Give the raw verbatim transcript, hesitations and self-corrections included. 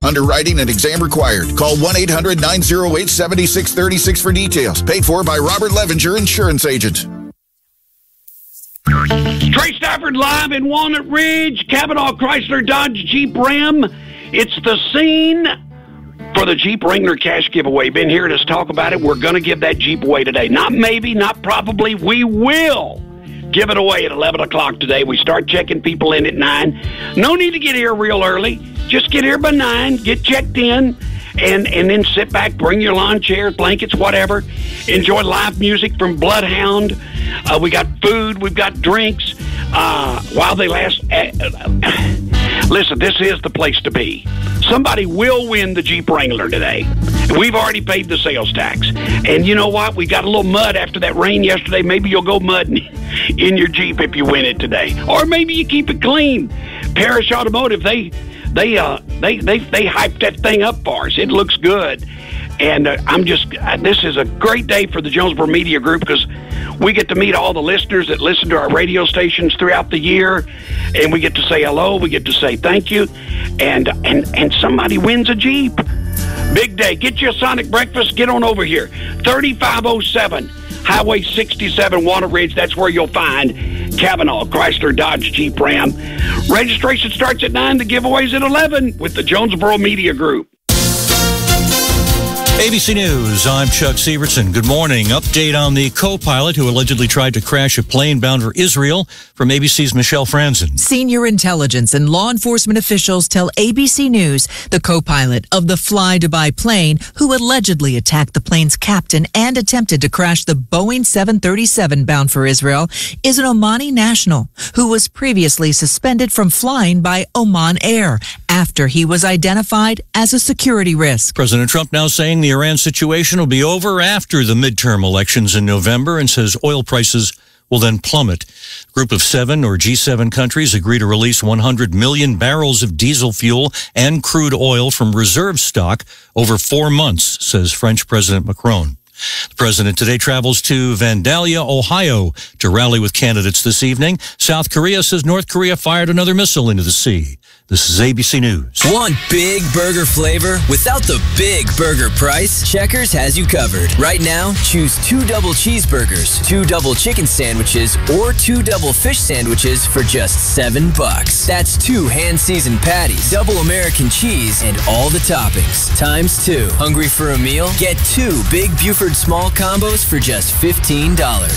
Underwriting and exam required. Call one eight hundred nine oh eight seven six three six for details. Paid for by Robert Levinger, Insurance Agent. Trey Stafford live in Walnut Ridge, Cavanaugh Chrysler Dodge Jeep Ram. It's the scene for the Jeep Wrangler cash giveaway. Been hearing us talk about it. We're going to give that Jeep away today. Not maybe, not probably. We will give it away at eleven o'clock today. We start checking people in at nine. No need to get here real early. Just get here by nine, get checked in, and, and then sit back, bring your lawn chairs, blankets, whatever. Enjoy live music from Bloodhound. Uh, we got food. We've got drinks. Uh, while they last... Uh, uh, listen, this is the place to be. Somebody will win the Jeep Wrangler today. We've already paid the sales tax. And you know what? We got a little mud after that rain yesterday. Maybe you'll go mudding in your Jeep if you win it today. Or maybe you keep it clean. Parrish Automotive, they... They uh they they they hyped that thing up for us. It looks good, and uh, I'm just uh, this is a great day for the Jonesboro Media Group because we get to meet all the listeners that listen to our radio stations throughout the year, and we get to say hello. We get to say thank you, and and and somebody wins a Jeep. Big day. Get you a Sonic breakfast. Get on over here. thirty-five oh seven Highway sixty-seven, Walnut Ridge. That's where you'll find Cavanaugh Chrysler Dodge Jeep Ram. Registration starts at nine. The giveaway's at eleven with the Jonesboro Media Group. A B C News, I'm Chuck Severson. Good morning. Update on the co-pilot who allegedly tried to crash a plane bound for Israel from A B C's Michelle Franzen. Senior intelligence and law enforcement officials tell A B C News the co-pilot of the Fly Dubai plane who allegedly attacked the plane's captain and attempted to crash the Boeing seven thirty-seven bound for Israel is an Omani national who was previously suspended from flying by Oman Air after he was identified as a security risk. President Trump now saying the Iran situation will be over after the midterm elections in November and says oil prices will then plummet. A group of seven or G seven countries agree to release one hundred million barrels of diesel fuel and crude oil from reserve stock over four months, says French President Macron. The president today travels to Vandalia, Ohio, to rally with candidates this evening. South Korea says North Korea fired another missile into the sea. This is A B C News. Want big burger flavor without the big burger price? Checkers has you covered. Right now, choose two double cheeseburgers, two double chicken sandwiches, or two double fish sandwiches for just seven bucks. That's two hand-seasoned patties, double American cheese, and all the toppings. Times two. Hungry for a meal? Get two Big Buford small combos for just fifteen dollars.